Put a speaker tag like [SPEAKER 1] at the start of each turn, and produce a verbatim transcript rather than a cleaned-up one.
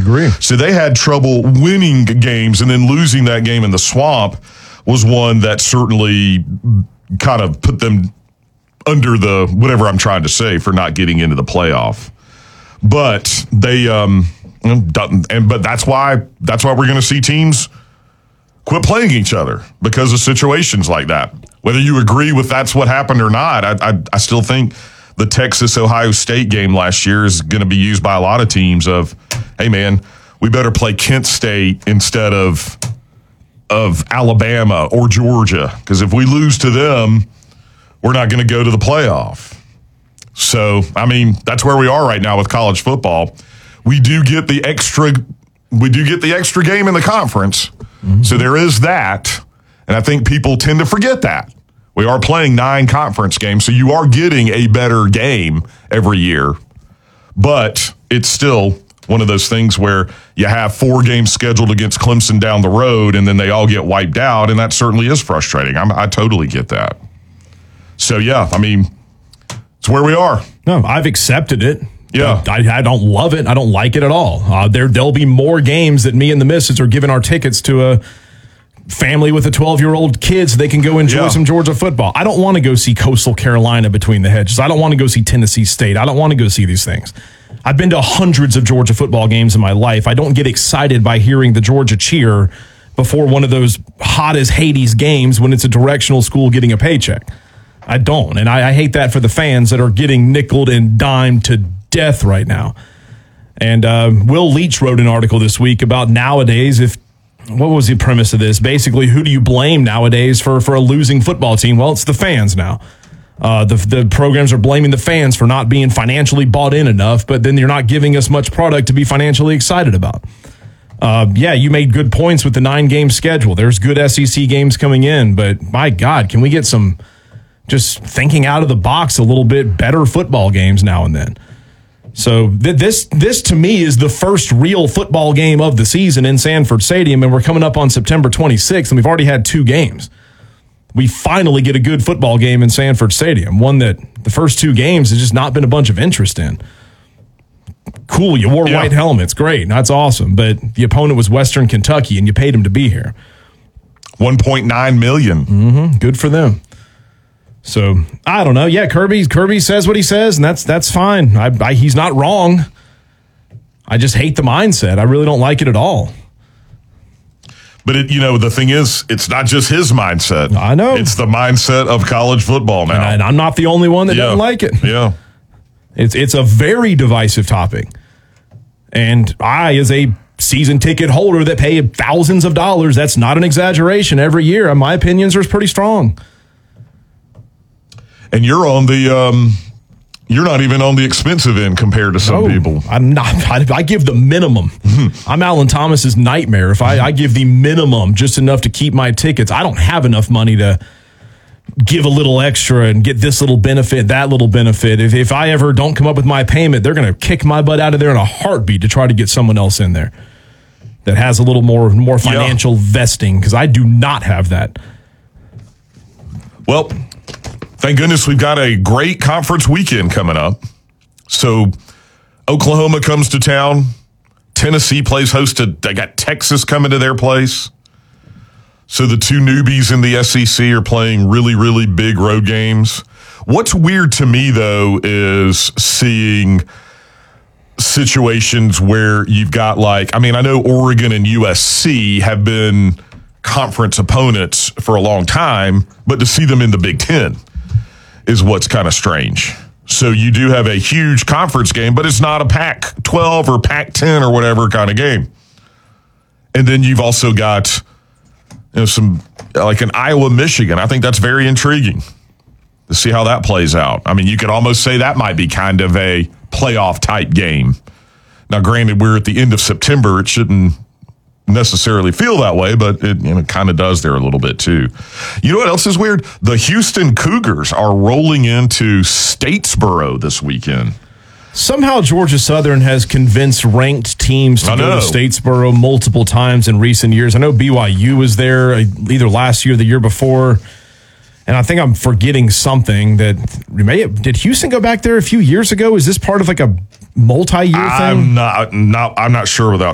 [SPEAKER 1] Agree.
[SPEAKER 2] So they had trouble winning games, and then losing that game in the Swamp was one that certainly kind of put them under the whatever I'm trying to say for not getting into the playoff. But they, um, and but that's why that's why we're going to see teams quit playing each other because of situations like that. Whether you agree with that's what happened or not, I, I, I still think the Texas-Ohio State game last year is going to be used by a lot of teams of, hey, man, we better play Kent State instead of of Alabama or Georgia, because if we lose to them, we're not going to go to the playoff. So, I mean, that's where we are right now with college football. We do get the extra we do get the extra game in the conference. Mm-hmm. So there is that, and I think people tend to forget that. We are playing nine conference games, so you are getting a better game every year. But it's still one of those things where you have four games scheduled against Clemson down the road, and then they all get wiped out, and that certainly is frustrating. I'm, I totally get that. So, yeah, I mean, it's where we are.
[SPEAKER 1] No, I've accepted it.
[SPEAKER 2] Yeah.
[SPEAKER 1] I, I don't love it. I don't like it at all. Uh, there, there'll be more games that me and the missus are giving our tickets to a family with a twelve-year-old kid so they can go enjoy yeah. some Georgia football. I don't want to go see Coastal Carolina between the hedges. I don't want to go see Tennessee State. I don't want to go see these things. I've been to hundreds of Georgia football games in my life. I don't get excited by hearing the Georgia cheer before one of those hot as Hades games when it's a directional school getting a paycheck. I don't. And I, I hate that for the fans that are getting nickeled and dimed to death right now. And uh, Will Leach wrote an article this week about nowadays, if what was the premise of this? Basically, who do you blame nowadays for, for a losing football team? Well, it's the fans now. Uh, the, the programs are blaming the fans for not being financially bought in enough, but then you're not giving us much product to be financially excited about. Uh, yeah, you made good points with the nine-game schedule. There's good S E C games coming in, but my God, can we get some just thinking out of the box a little bit better football games now and then? So th- this, this to me is the first real football game of the season in Sanford Stadium, and we're coming up on September twenty-sixth, and we've already had two games. We finally get a good football game in Sanford Stadium, one that the first two games has just not been a bunch of interest in. Cool, you wore yeah. white helmets, great, that's awesome, but the opponent was Western Kentucky, and you paid him to be here.
[SPEAKER 2] one point nine million dollars.
[SPEAKER 1] Mm-hmm. Good for them. So, I don't know. Yeah, Kirby Kirby says what he says, and that's that's fine. I, I, he's not wrong. I just hate the mindset. I really don't like it at all.
[SPEAKER 2] But, it, you know, the thing is, it's not just his mindset.
[SPEAKER 1] I know.
[SPEAKER 2] It's the mindset of college football now.
[SPEAKER 1] And, I, and I'm not the only one that
[SPEAKER 2] yeah.
[SPEAKER 1] doesn't like it.
[SPEAKER 2] Yeah.
[SPEAKER 1] It's, it's a very divisive topic. And I, as a season ticket holder that pay thousands of dollars, that's not an exaggeration every year. My opinions are pretty strong.
[SPEAKER 2] And you're on the, um, you're not even on the expensive end compared to some
[SPEAKER 1] no,
[SPEAKER 2] people.
[SPEAKER 1] I'm not. I, I give the minimum. I'm Alan Thomas's nightmare. If I, I give the minimum, just enough to keep my tickets, I don't have enough money to give a little extra and get this little benefit, that little benefit. If, if I ever don't come up with my payment, they're going to kick my butt out of there in a heartbeat to try to get someone else in there that has a little more, more financial yeah. vesting, because I do not have that.
[SPEAKER 2] Well, thank goodness we've got a great conference weekend coming up. So Oklahoma comes to town. Tennessee plays host to, they got Texas coming to their place. So the two newbies in the S E C are playing really, really big road games. What's weird to me, though, is seeing situations where you've got like, I mean, I know Oregon and U S C have been conference opponents for a long time, but to see them in the Big Ten is what's kind of strange. So you do have a huge conference game, but it's not a Pac twelve or Pac ten or whatever kind of game. And then you've also got, you know, some like an Iowa, Michigan. I think that's very intriguing to see how that plays out. I mean, you could almost say that might be kind of a playoff type game. Now, granted, we're at the end of September. It shouldn't necessarily feel that way, but it, you know, kind of does there a little bit too. You know what else is weird? The Houston Cougars are rolling into Statesboro this weekend.
[SPEAKER 1] Somehow Georgia Southern has convinced ranked teams to go to Statesboro multiple times in recent years. I know B Y U was there either last year or the year before, and I think I'm forgetting something. That may did Houston go back there a few years ago? Is this part of like a multi-year thing?
[SPEAKER 2] I'm not, not I'm not sure without